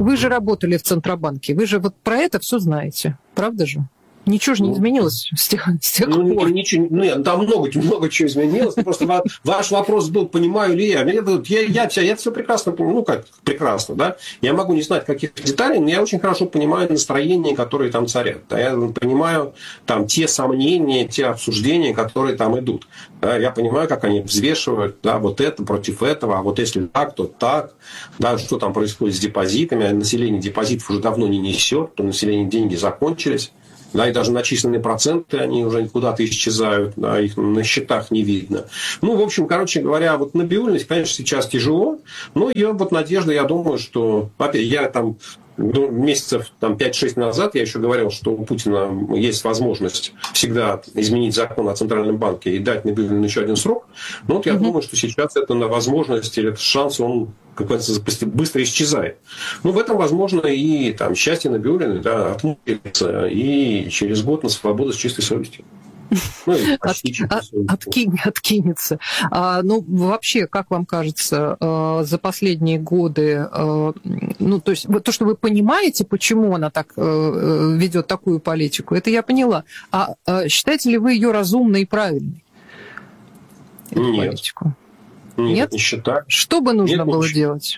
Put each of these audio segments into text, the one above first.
вы же работали в Центробанке, вы же вот про это все знаете, правда же? Ничего же не изменилось с тех пор. Ничего, там много чего изменилось. Просто ваш вопрос был, понимаю ли я. Я все прекрасно понимаю. Ну, как прекрасно, да? Я могу не знать каких деталей, но я очень хорошо понимаю настроения, которые там царят. Да? Я понимаю там те сомнения, те обсуждения, которые там идут. Да? Я понимаю, как они взвешивают, да, вот это против этого, а вот если так, то так. Да, что там происходит с депозитами. Население депозитов уже давно не несет, то население деньги закончились. Да, и даже начисленные проценты, они уже куда-то исчезают, да, их на счетах не видно. Ну, в общем, короче говоря, вот набиульность, конечно, сейчас тяжело, но ее вот надежда, я думаю, что... Опять, я там месяцев 5-6 назад я еще говорил, что у Путина есть возможность всегда изменить закон о Центральном банке и дать Набиуллину еще один срок. Но вот я думаю, что сейчас это на возможность или этот шанс, он как говорится, быстро исчезает. Ну, в этом, возможно, и там счастье Набиуллиной, да, отмутится, и через год на свободу с чистой совестью. Ну, откинется. Ну, вообще, как вам кажется, за последние годы, ну, то есть, то, что вы понимаете, почему она так ведет такую политику, это я поняла. А считаете ли вы ее разумной и правильной? Нет. Политику? Нет, не считаю. Что бы нужно было делать?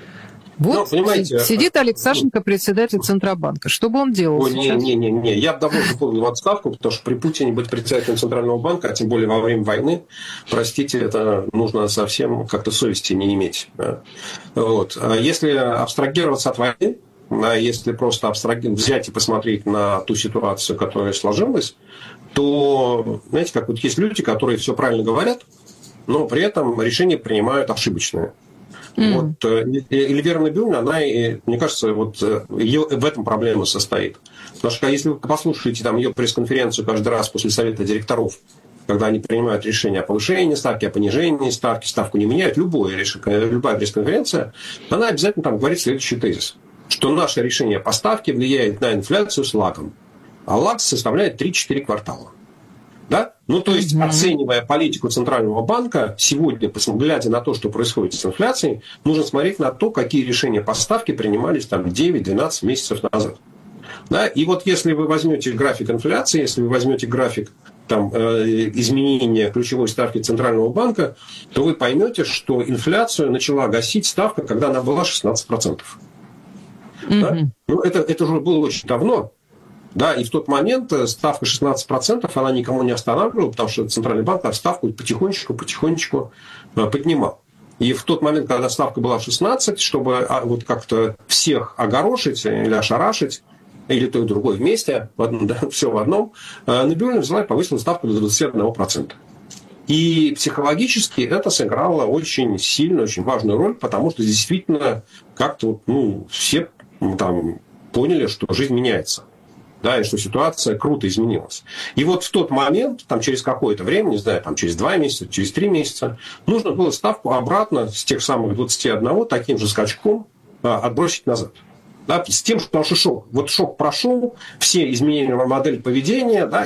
Вот сидит Алексашенко, председатель Центробанка. Что бы он делал сейчас? Не. Я бы давно выполнил отставку, потому что при Путине быть председателем Центрального банка, а тем более во время войны, простите, это нужно совсем как-то совести не иметь. Да? Вот. Если абстрагироваться от войны, если просто взять и посмотреть на ту ситуацию, которая сложилась, то, знаете, как вот есть люди, которые все правильно говорят, но при этом решения принимают ошибочные. Вот Эльвира Набиуллина, она, мне кажется, вот ее в этом проблема состоит. Потому что если вы послушаете там ее пресс-конференцию каждый раз после совета директоров, когда они принимают решение о повышении ставки, о понижении ставки, ставку не меняют, любая пресс-конференция, она обязательно там говорит следующий тезис, что наше решение по ставке влияет на инфляцию с лагом, а лаг составляет 3-4 квартала. Да? Ну, то есть, оценивая политику Центрального банка, сегодня, глядя на то, что происходит с инфляцией, нужно смотреть на то, какие решения по ставке принимались там 9-12 месяцев назад. Да? И вот если вы возьмете график инфляции, если вы возьмете график там, изменения ключевой ставки Центрального банка, то вы поймете, что инфляцию начала гасить ставка, когда она была 16%. Да? Ну, это уже было очень давно. Да, и в тот момент ставка 16%, она никому не останавливала, потому что Центральный банк ставку потихонечку поднимал. И в тот момент, когда ставка была 16, чтобы вот как-то всех огорошить или ошарашить, или то и другое вместе, все в одном, Набиуллина взяла и повысила ставку до 21%. И психологически это сыграло очень сильную, очень важную роль, потому что действительно как-то все там поняли, что жизнь меняется. Да, и что ситуация круто изменилась. И вот в тот момент, там через какое-то время, не знаю, там через 2 месяца, через 3 месяца, нужно было ставку обратно с тех самых 21 таким же скачком отбросить назад. Да, с тем, что шок. Вот шок прошел, все изменения в модели поведения, да,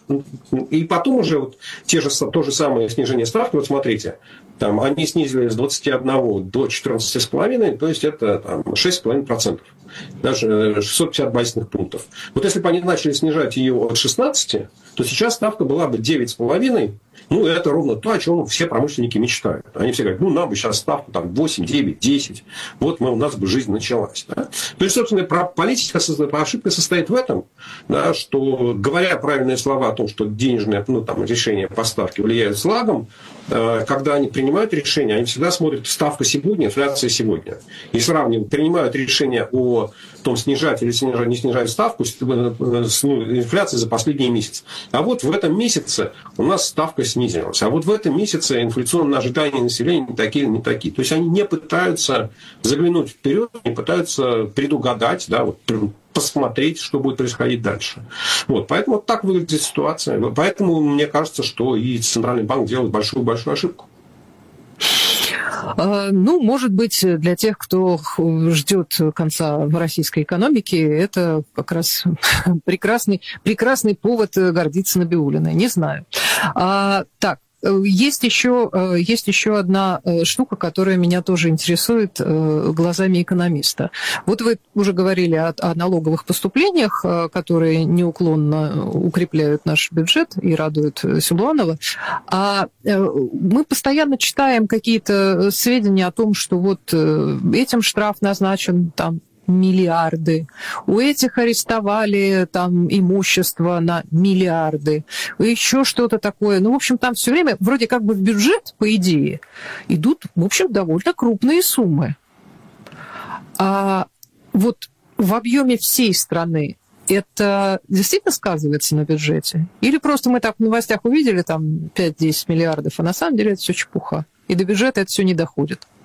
и потом уже вот то же самое снижение ставки, вот смотрите, там, они снизили с 21 до 14,5, то есть это там, 6,5%. Даже 650 базисных пунктов. Вот если бы они начали снижать ее от 16, то сейчас ставка была бы 9,5. Ну, это ровно то, о чем все промышленники мечтают. Они все говорят, нам бы сейчас ставку там, 8, 9, 10. Вот у нас бы жизнь началась. Да? То есть, собственно, политика ошибка состоит в этом, да, что, говоря правильные слова о том, что денежные решения по ставке влияют с лагом, когда они принимают решения, они всегда смотрят ставка сегодня, инфляция сегодня. И сравнивают, принимают решение о том, снижать или не снижать ставку с инфляцией за последний месяц. А вот в этом месяце у нас ставка снизилась. А вот в этом месяце инфляционные ожидания населения не такие. То есть они не пытаются заглянуть вперед, не пытаются предугадать, да, вот, посмотреть, что будет происходить дальше. Вот, поэтому вот так выглядит ситуация. Поэтому мне кажется, что и Центральный банк делает большую-большую ошибку. Ну, может быть, для тех, кто ждет конца российской экономики, это как раз прекрасный повод гордиться Набиуллиной. Не знаю. Так, есть еще одна штука, которая меня тоже интересует глазами экономиста. Вот вы уже говорили о налоговых поступлениях, которые неуклонно укрепляют наш бюджет и радуют Силуанова. А мы постоянно читаем какие-то сведения о том, что вот этим штраф назначен там миллиарды, у этих арестовали там имущество на миллиарды, еще что-то такое. Ну, в общем, там все время вроде как бы в бюджет, по идее, идут, в общем, довольно крупные суммы. А вот в объеме всей страны это действительно сказывается на бюджете? Или просто мы так в новостях увидели там 5-10 миллиардов, а на самом деле это все чепуха, и до бюджета это все не доходит?